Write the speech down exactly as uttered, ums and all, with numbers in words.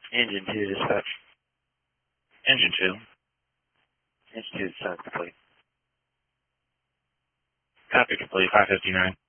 Engine two, dispatch. Engine two. Engine two, descent complete. Copy complete, five fifty-nine.